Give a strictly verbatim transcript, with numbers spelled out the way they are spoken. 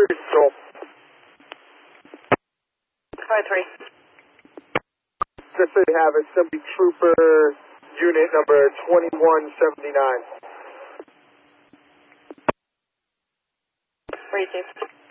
three, Joel. five three. Just so you have it, Assembly Trooper Unit number twenty-one seventy-nine. Received.